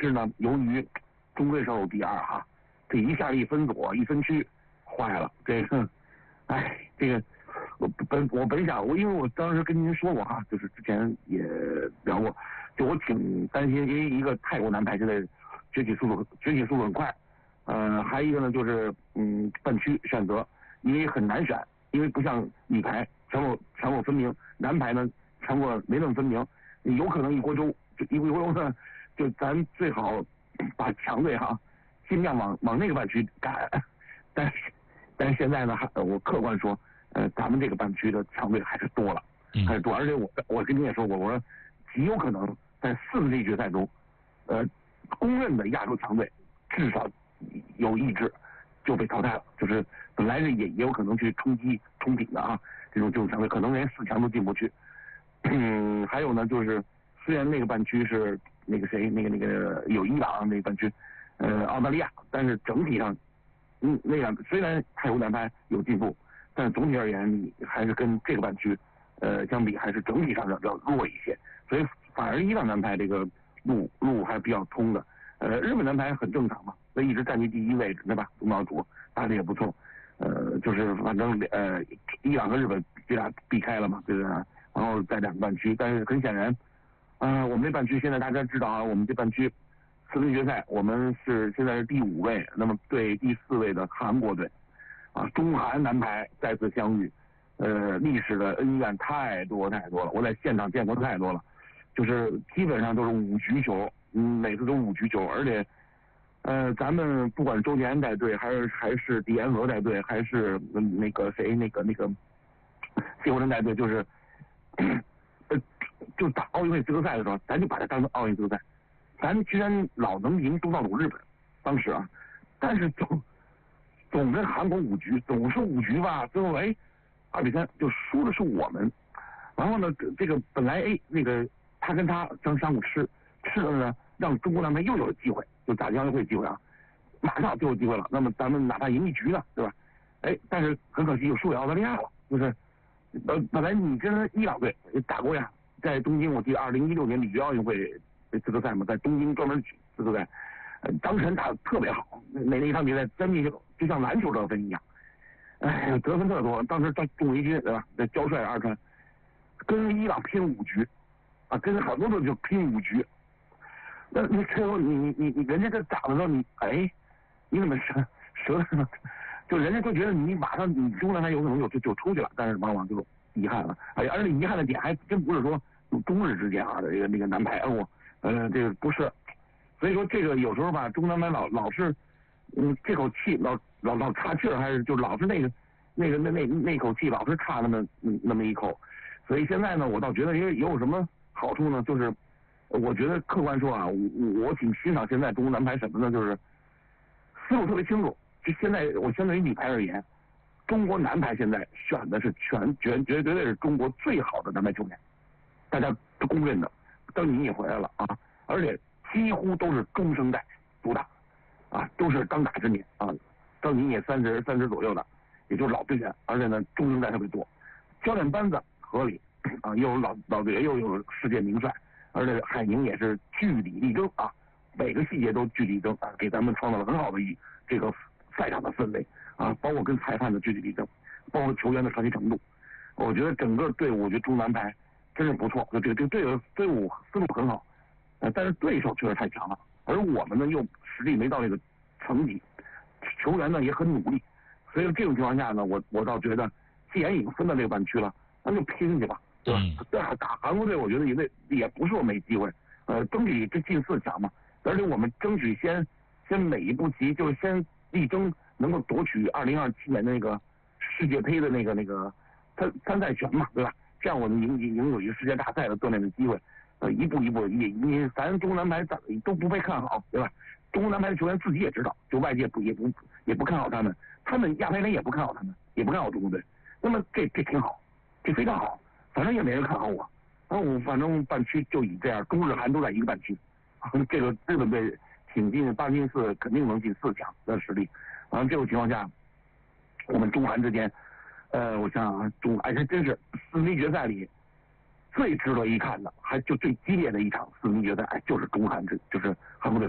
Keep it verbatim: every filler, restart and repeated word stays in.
是呢，由于中队稍有第二哈，这一下一分左一分区，坏了。这个，哎，这个我本我本想我因为我当时跟您说过哈，就是之前也聊过，就我挺担心，因为一个泰国男排现在崛起速度崛起速度很快，呃，还有一个呢就是嗯半区选择，因为很难选，因为不像女排强弱强弱分明，男排呢强弱没那么分明，你有可能一锅粥，就一锅粥呢，就咱最好把强队哈尽量往往那个半区赶，但是但是现在呢，还我客观说，呃，咱们这个半区的强队还是多了，还是多，而且我我跟你也说过，我说极有可能在四个 G 决赛中，呃，公认的亚洲强队至少有一支就被淘汰了，就是本来是也也有可能去冲击冲顶的啊，这种这种强队可能连四强都进不去。嗯，还有呢，就是虽然那个半区是那个谁，那个那个有伊朗那个半区，呃，澳大利亚，但是整体上，嗯，那样虽然泰国男排有进步，但是总体而言，你还是跟这个半区，呃，相比还是整体上要要弱一些，所以反而伊朗男排这个路路还是比较通的。呃，日本男排很正常嘛，那一直占据第一位置，对吧？东道主打得也不错，呃，就是反正呃，伊朗和日本这俩避开了嘛，对吧？然后在两个半区，但是很显然，啊、呃，我们这半区现在大家知道啊，我们这半区四分决赛，我们是现在是第五位，那么对第四位的韩国队，啊，中韩男排再次相遇，呃，历史的恩怨太多太多了，我在现场见过太多了，就是基本上都是五局球，嗯，每次都五局球，而且，呃，咱们不管周杰伦带队，还是还是迪安俄带队，还是、嗯、那个谁那个那个谢国珍带队，就是。呃，就打奥运会资格赛的时候，咱就把它当成奥运资格赛。咱居然老能赢东道主日本，当时啊，但是总总跟韩国五局，总是五局吧，最后哎，二比三就输的是我们。然后呢，这个本来哎那个他跟他争商务吃吃了呢，让中国男排又有了机会，就打进奥运会机会啊，马上就有机会了。那么咱们哪怕赢一局呢，对吧？哎，但是很可惜又输给澳大利亚了，就是。本本来你跟伊朗队打过呀，在东京，我记得二零一六年里约奥运会资格赛嘛，在东京专门举资格赛，呃，当时打得特别好，那那一场比赛真的就像篮球得分一样，哎，得分特多。当时在仲维军对吧，在焦帅二川，跟伊朗拼五局，啊，跟很多队就拼五局。那你最后你你你你人家这打的时候你哎，你怎么折折腾？就人家就觉得你马上你中国男排有可能就就就出去了，但是往往就遗憾了，而而且遗憾的点还真不是说中日之间啊，这个那个男排我呃这个不是，所以说这个有时候吧，中男排老老是嗯这口气老老老岔气儿，还是就老是那个那个那那那口气老是差那么那么一口，所以现在呢，我倒觉得也有什么好处呢，就是我觉得客观说啊，我我挺欣赏现在中国男排什么呢，就是思路特别清楚。就现在，我相对于女排而言，中国男排现在选的是全绝绝对是中国最好的男排球员，大家都公认的。邓宁也回来了啊，而且几乎都是中生代主打，啊，都是当打之年啊。邓宁也三十三十左右的，也就是老队员，而且呢中生代特别多。教练班子合理啊，又有老老队员，又有世界名帅，而且海宁也是据理力争啊，每个细节都据理力争啊，给咱们创造了很好的一这个。赛场的氛围啊，包括跟裁判的据理力争，包括球员的传奇程度，我觉得整个队伍，我觉得中南排真是不错，就这个这个队伍队伍思路很好，呃，但是对手确实太强了，而我们呢又实力没到那个层级，球员呢也很努力，所以这种情况下呢，我我倒觉得，既然已经分到这个半区了，那就拼去吧，对吧？打打韩国队，我觉得也也不是我没机会，呃，争取这进四强嘛，而且我们争取先先每一步棋，就是先。力争能够夺取二零二七年的那个世界杯的那个那个参参赛权嘛，对吧？这样我们赢赢有一个世界大赛的锻炼的机会，呃，一步一步也你咱中国男排都不被看好，对吧？中国男排的球员自己也知道，就外界不也不也不看好他们，他们亚排联也不看好他们，也不看好中国队。那么这这挺好，这非常好，反正也没人看好我，然后我反正半区就以这样，中日韩都在一个半区，这个日本队。挺进八进四，肯定能进四强的实力。然后这种情况下，我们中韩之间，呃，我想啊，中哎这真是四分决赛里最值得一看的，还就最激烈的一场四分决赛，哎，就是中韩之，就是韩国队。